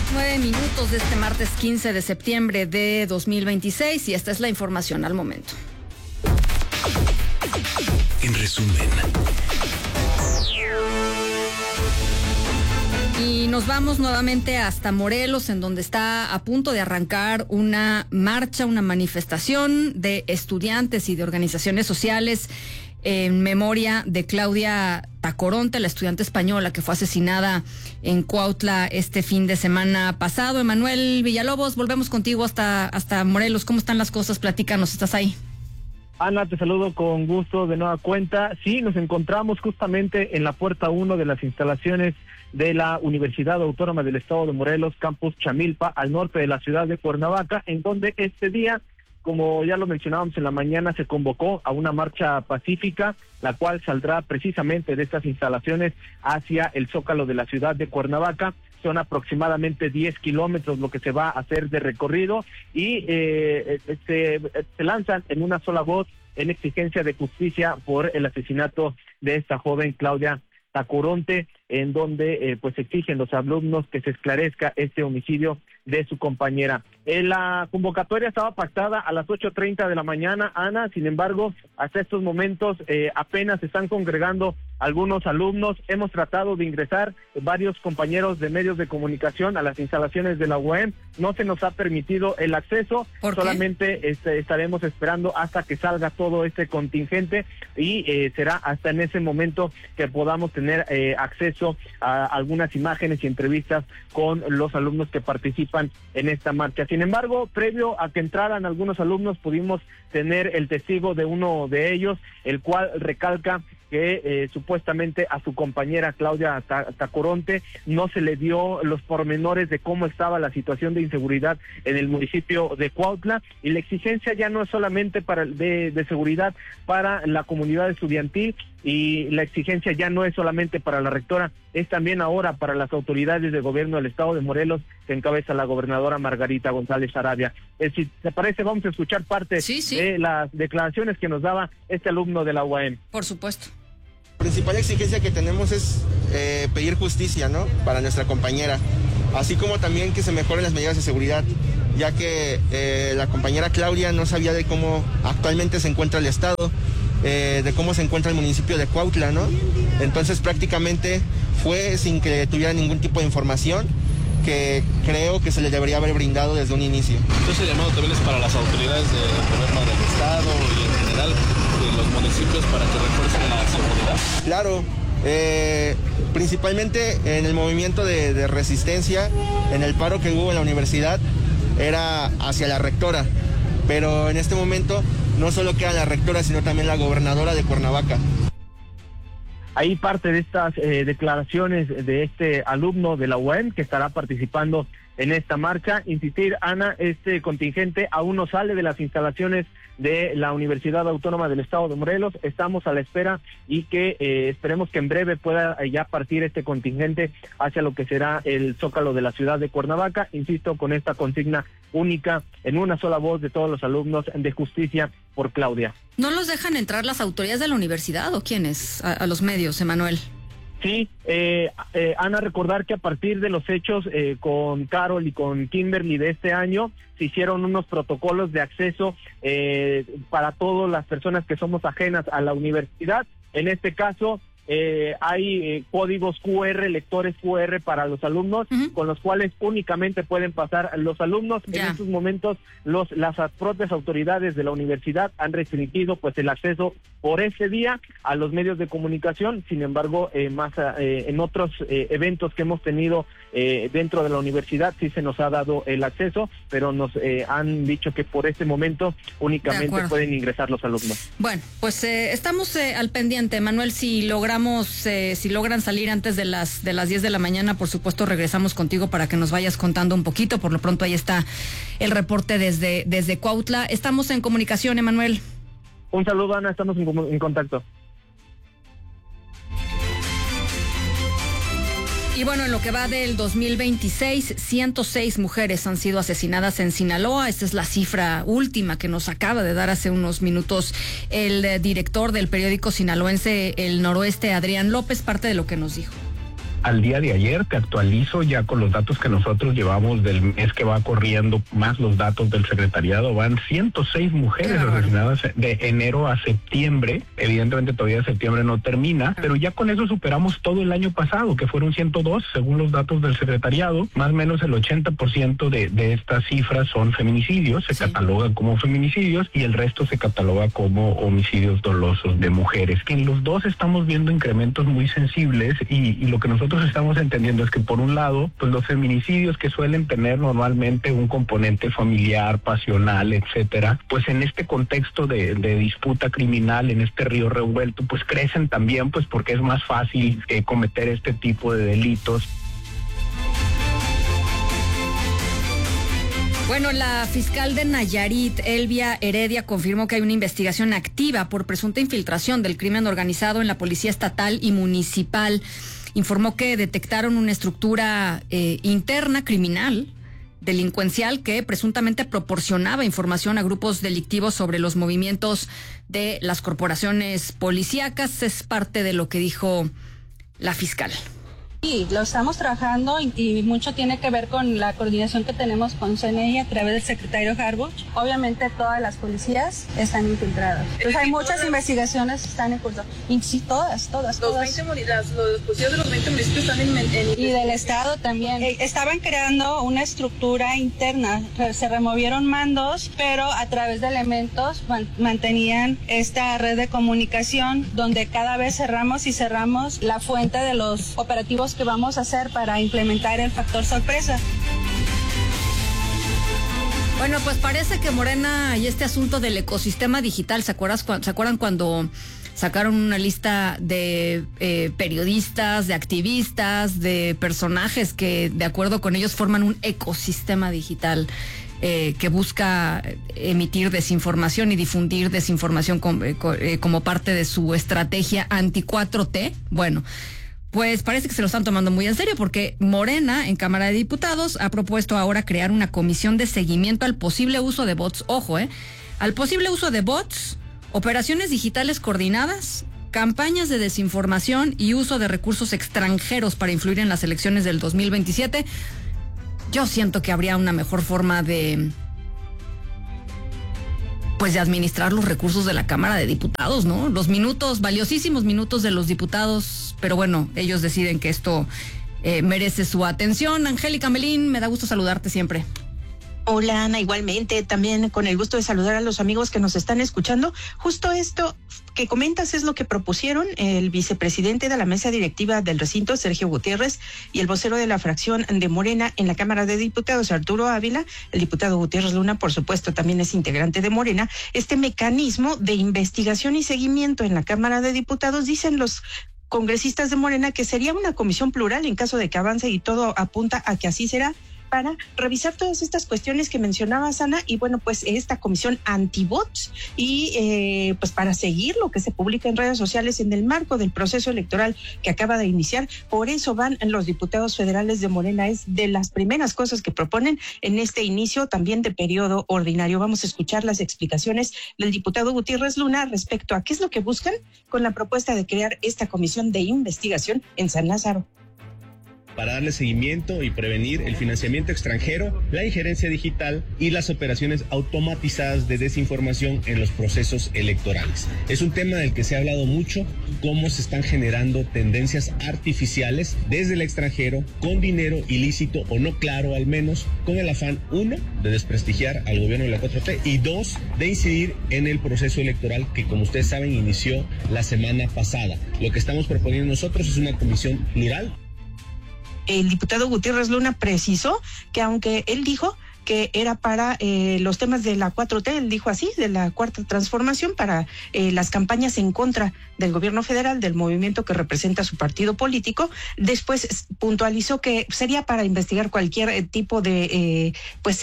9 minutos de este martes 15 de septiembre de 2026 y esta es la información al momento. En resumen. Y nos vamos nuevamente hasta Morelos, en donde está a punto de arrancar una marcha, una manifestación de estudiantes y de organizaciones sociales en memoria de Claudia Tacoronte, la estudiante española que fue asesinada en Cuautla este fin de semana pasado. Emanuel Villalobos, volvemos contigo hasta Morelos. ¿Cómo están las cosas? Platícanos, ¿estás ahí? Ana, te saludo con gusto de nueva cuenta. Sí, nos encontramos justamente en la puerta 1 de las instalaciones de la Universidad Autónoma del Estado de Morelos, campus Chamilpa, al norte de la ciudad de Cuernavaca, en donde este día, como ya lo mencionábamos en la mañana, se convocó a una marcha pacífica, la cual saldrá precisamente de estas instalaciones hacia el Zócalo de la ciudad de Cuernavaca. Son aproximadamente 10 kilómetros lo que se va a hacer de recorrido y se lanzan en una sola voz en exigencia de justicia por el asesinato de esta joven Claudia Tacoronte, en donde pues exigen los alumnos que se esclarezca este homicidio de su compañera. La convocatoria estaba pactada a las 8:30 de la mañana, Ana. Sin embargo, hasta estos momentos apenas se están congregando algunos alumnos. Hemos tratado de ingresar varios compañeros de medios de comunicación a las instalaciones de la UAM. No se nos ha permitido el acceso. Solamente estaremos esperando hasta que salga todo este contingente y será hasta en ese momento que podamos tener acceso a algunas imágenes y entrevistas con los alumnos que participan en esta marcha. Sin embargo, previo a que entraran algunos alumnos, pudimos tener el testigo de uno de ellos, el cual recalca que supuestamente a su compañera Claudia Tacoronte no se le dio los pormenores de cómo estaba la situación de inseguridad en el municipio de Cuautla, y la exigencia ya no es solamente de seguridad para la comunidad estudiantil, y la exigencia ya no es solamente para la rectora, es también ahora para las autoridades de gobierno del estado de Morelos, que encabeza la gobernadora Margarita González Sarabia. Si te parece, vamos a escuchar parte de las declaraciones que nos daba este alumno de la UAM. Por supuesto. La principal exigencia que tenemos es pedir justicia, ¿no?, para nuestra compañera, así como también que se mejoren las medidas de seguridad, ya que la compañera Claudia no sabía de cómo actualmente se encuentra el estado, de cómo se encuentra el municipio de Cuautla, ¿no? Entonces prácticamente fue sin que tuviera ningún tipo de información que creo que se le debería haber brindado desde un inicio. Entonces el llamado también es para las autoridades del gobierno del estado y en general de los municipios para que refuercen la seguridad. Claro, principalmente en el movimiento de resistencia, en el paro que hubo en la universidad, era hacia la rectora, pero en este momento no solo queda la rectora, sino también la gobernadora de Cuernavaca. Ahí parte de estas declaraciones de este alumno de la UAM que estará participando en esta marcha. Insistir, Ana, este contingente aún no sale de las instalaciones de la Universidad Autónoma del Estado de Morelos. Estamos a la espera y que esperemos que en breve pueda ya partir este contingente hacia lo que será el Zócalo de la ciudad de Cuernavaca. Insisto, con esta consigna única, en una sola voz de todos los alumnos, de justicia por Claudia. ¿No los dejan entrar las autoridades de la universidad o quiénes a los medios, Emanuel? Sí, Ana, recordar que a partir de los hechos con Carol y con Kimberly de este año, se hicieron unos protocolos de acceso para todas las personas que somos ajenas a la universidad. En este caso, hay códigos QR, lectores QR para los alumnos, con los cuales únicamente pueden pasar los alumnos. En estos momentos las propias autoridades de la universidad han restringido pues el acceso por ese día a los medios de comunicación. Sin embargo, en otros eventos que hemos tenido dentro de la universidad sí se nos ha dado el acceso, pero nos han dicho que por este momento únicamente pueden ingresar los alumnos. Bueno, pues estamos al pendiente, Manuel. Si logran salir antes de las 10 de la mañana, por supuesto regresamos contigo para que nos vayas contando un poquito. Por lo pronto ahí está el reporte desde Cuautla. Estamos en comunicación, Emanuel. Un saludo, Ana, estamos en contacto. Y bueno, en lo que va del 2026, 106 mujeres han sido asesinadas en Sinaloa. Esta es la cifra última que nos acaba de dar hace unos minutos el director del periódico sinaloense El Noroeste, Adrián López, parte de lo que nos dijo. al día de ayer. Te actualizo ya con los datos que nosotros llevamos del mes que va corriendo, más los datos del secretariado, van 106 mujeres asesinadas de enero a septiembre. Evidentemente todavía septiembre no termina, pero ya con eso superamos todo el año pasado, que fueron 102, según los datos del secretariado. Más o menos el 80% de estas cifras son feminicidios, se catalogan como feminicidios, y el resto se cataloga como homicidios dolosos de mujeres. Que en los dos estamos viendo incrementos muy sensibles, y lo que nosotros estamos entendiendo es que por un lado, pues los feminicidios, que suelen tener normalmente un componente familiar, pasional, etcétera, pues en este contexto de disputa criminal, en este río revuelto, pues crecen también, pues porque es más fácil cometer este tipo de delitos. Bueno, la fiscal de Nayarit, Elvia Heredia, confirmó que hay una investigación activa por presunta infiltración del crimen organizado en la policía estatal y municipal. Informó que detectaron una estructura interna criminal, delincuencial, que presuntamente proporcionaba información a grupos delictivos sobre los movimientos de las corporaciones policíacas. Es parte de lo que dijo la fiscal. Sí, lo estamos trabajando y mucho tiene que ver con la coordinación que tenemos con CNI a través del secretario Harbuch. Obviamente todas las policías están infiltradas. Entonces hay muchas investigaciones que están en curso. Y sí, todas. Los policías de los 20 municipios están en... Y del estado también. Estaban creando una estructura interna. Se removieron mandos, pero a través de elementos mantenían esta red de comunicación donde cada vez cerramos la fuente de los operativos que vamos a hacer para implementar el factor sorpresa. Bueno, pues parece que Morena y este asunto del ecosistema digital, ¿se acuerdan cuando sacaron una lista de periodistas, de activistas, de personajes que de acuerdo con ellos forman un ecosistema digital que busca emitir desinformación y difundir desinformación como parte de su estrategia anti-4T? Bueno, pues parece que se lo están tomando muy en serio, porque Morena, en Cámara de Diputados, ha propuesto ahora crear una comisión de seguimiento al posible uso de bots. Ojo, al posible uso de bots, operaciones digitales coordinadas, campañas de desinformación y uso de recursos extranjeros para influir en las elecciones del 2027. Yo siento que habría una mejor forma de administrar los recursos de la Cámara de Diputados, ¿no? Los valiosísimos minutos de los diputados, pero bueno, ellos deciden que esto merece su atención. Angélica Melín, me da gusto saludarte siempre. Hola, Ana, igualmente, también con el gusto de saludar a los amigos que nos están escuchando. Justo esto que comentas es lo que propusieron el vicepresidente de la mesa directiva del recinto, Sergio Gutiérrez, y el vocero de la fracción de Morena en la Cámara de Diputados, Arturo Ávila. El diputado Gutiérrez Luna, por supuesto, también es integrante de Morena. Este mecanismo de investigación y seguimiento en la Cámara de Diputados, dicen los congresistas de Morena, que sería una comisión plural en caso de que avance, y todo apunta a que así será, para revisar todas estas cuestiones que mencionabas, Ana, y bueno, pues esta comisión anti-bots y pues para seguir lo que se publica en redes sociales en el marco del proceso electoral que acaba de iniciar. Por eso van los diputados federales de Morena, es de las primeras cosas que proponen en este inicio también de periodo ordinario. Vamos a escuchar las explicaciones del diputado Gutiérrez Luna respecto a qué es lo que buscan con la propuesta de crear esta comisión de investigación en San Lázaro. Para darle seguimiento y prevenir el financiamiento extranjero, la injerencia digital y las operaciones automatizadas de desinformación en los procesos electorales. Es un tema del que se ha hablado mucho, cómo se están generando tendencias artificiales desde el extranjero con dinero ilícito o no claro, al menos, con el afán, 1, de desprestigiar al gobierno de la 4T y 2, de incidir en el proceso electoral que, como ustedes saben, inició la semana pasada. Lo que estamos proponiendo nosotros es una comisión plural. El diputado Gutiérrez Luna precisó que aunque él dijo que era para los temas de la 4T, él dijo así, de la Cuarta Transformación, para las campañas en contra del gobierno federal, del movimiento que representa su partido político. Después puntualizó que sería para investigar cualquier tipo de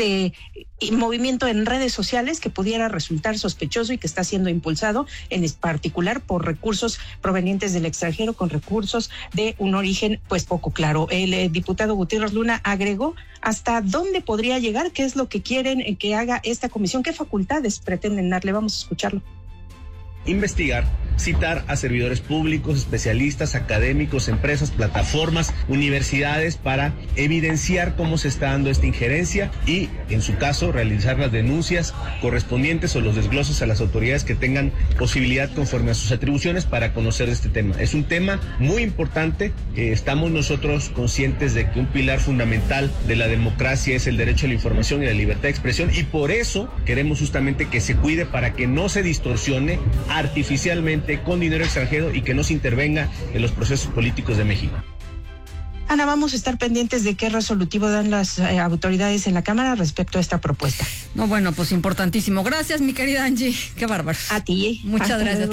movimiento en redes sociales que pudiera resultar sospechoso y que está siendo impulsado en particular por recursos provenientes del extranjero, con recursos de un origen pues poco claro. El diputado Gutiérrez Luna agregó hasta dónde podría llegar, qué es lo que quieren que haga esta comisión, qué facultades pretenden darle. Vamos a escucharlo. Investigar citar a servidores públicos, especialistas, académicos, empresas, plataformas, universidades para evidenciar cómo se está dando esta injerencia y, en su caso, realizar las denuncias correspondientes o los desglosos a las autoridades que tengan posibilidad conforme a sus atribuciones para conocer este tema. Es un tema muy importante. Estamos nosotros conscientes de que un pilar fundamental de la democracia es el derecho a la información y la libertad de expresión, y por eso queremos justamente que se cuide para que no se distorsione artificialmente con dinero extranjero y que no se intervenga en los procesos políticos de México. Ana, vamos a estar pendientes de qué resolutivo dan las autoridades en la Cámara respecto a esta propuesta. No, bueno, pues importantísimo. Gracias, mi querida Angie. Qué bárbaro. A ti. Muchas gracias.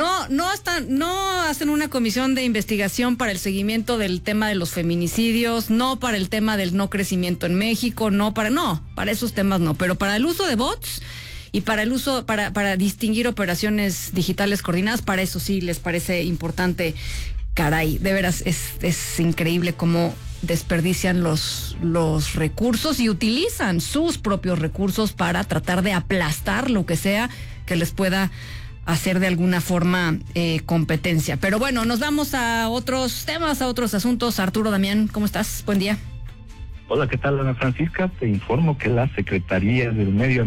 No hacen una comisión de investigación para el seguimiento del tema de los feminicidios, no para el tema del no crecimiento en México, para esos temas no, pero para el uso de bots y para el uso, para distinguir operaciones digitales coordinadas, para eso sí les parece importante. Caray, de veras, es increíble cómo desperdician los recursos y utilizan sus propios recursos para tratar de aplastar lo que sea que les pueda hacer de alguna forma competencia. Pero bueno, nos vamos a otros temas, a otros asuntos. Arturo Damián, ¿cómo estás? Buen día. Hola, ¿qué tal, Ana Francisca? Te informo que la secretaria del Medio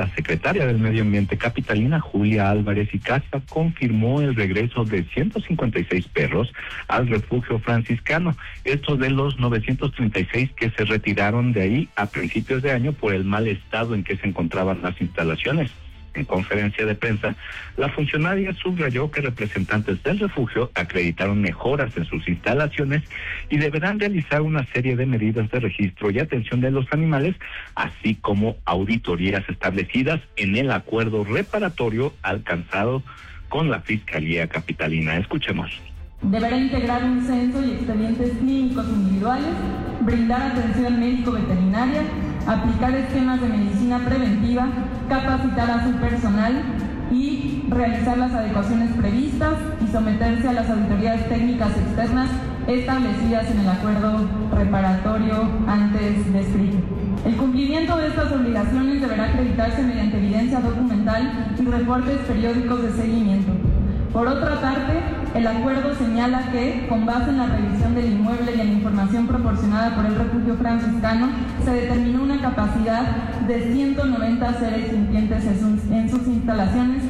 Ambiente capitalina, Julia Álvarez y Casa, confirmó el regreso de 156 perros al refugio franciscano. Estos de los 936 que se retiraron de ahí a principios de año por el mal estado en que se encontraban las instalaciones. En conferencia de prensa, la funcionaria subrayó que representantes del refugio acreditaron mejoras en sus instalaciones y deberán realizar una serie de medidas de registro y atención de los animales, así como auditorías establecidas en el acuerdo reparatorio alcanzado con la Fiscalía Capitalina. Escuchemos. Deberá integrar un censo y expedientes clínicos individuales, brindar atención médico-veterinaria, aplicar esquemas de medicina preventiva, capacitar a su personal y realizar las adecuaciones previstas y someterse a las auditorías técnicas externas establecidas en el acuerdo reparatorio antes descrito. El cumplimiento de estas obligaciones deberá acreditarse mediante evidencia documental y reportes periódicos de seguimiento. Por otra parte, el acuerdo señala que, con base en la revisión del inmueble y en la información proporcionada por el refugio franciscano, se determinó una capacidad de 190 seres sintientes en sus instalaciones.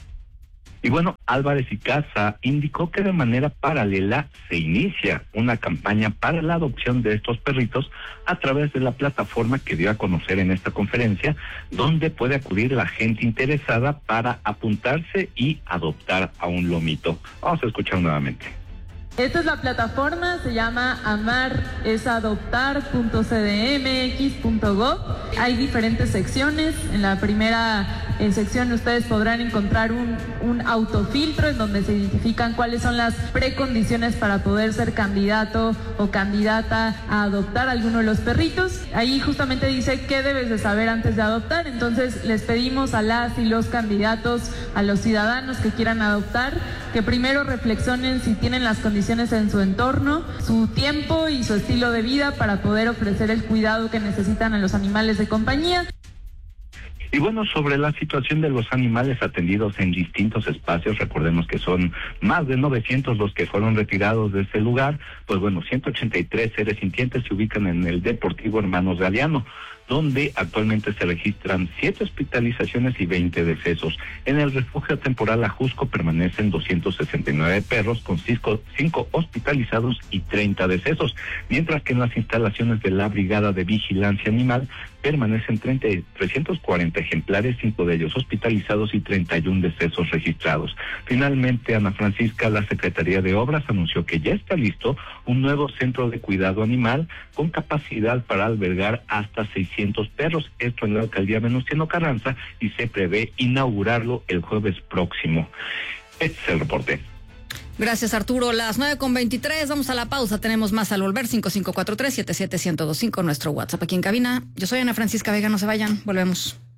Y bueno, Álvarez y Casa indicó que de manera paralela se inicia una campaña para la adopción de estos perritos a través de la plataforma que dio a conocer en esta conferencia, donde puede acudir la gente interesada para apuntarse y adoptar a un lomito. Vamos a escuchar nuevamente. Esta es la plataforma, se llama amaresadoptar.cdmx.gov. Hay diferentes secciones. En la primera sección ustedes podrán encontrar un autofiltro en donde se identifican cuáles son las precondiciones para poder ser candidato o candidata a adoptar alguno de los perritos. Ahí justamente dice qué debes de saber antes de adoptar. Entonces les pedimos a las y los candidatos, a los ciudadanos que quieran adoptar, que primero reflexionen si tienen las condiciones en su entorno, su tiempo y su estilo de vida para poder ofrecer el cuidado que necesitan a los animales de compañía. Y bueno, sobre la situación de los animales atendidos en distintos espacios, recordemos que son más de 900 los que fueron retirados de ese lugar, pues bueno, 183 seres sintientes se ubican en el Deportivo Hermanos Galeano, donde actualmente se registran 7 hospitalizaciones y 20 decesos. En el refugio temporal Ajusco permanecen 269 perros con 5 hospitalizados y 30 decesos, mientras que en las instalaciones de la Brigada de Vigilancia Animal permanecen 340 ejemplares, 5 de ellos hospitalizados y 31 decesos registrados. Finalmente, Ana Francisca, la Secretaría de Obras anunció que ya está listo un nuevo centro de cuidado animal con capacidad para albergar hasta 600 perros, esto en la alcaldía Venustiano Carranza, y se prevé inaugurarlo el jueves próximo. Este es el reporte. Gracias, Arturo. Las 9:23, vamos a la pausa. Tenemos más al volver. 5543-77125, nuestro WhatsApp aquí en cabina. Yo soy Ana Francisca Vega, no se vayan, volvemos.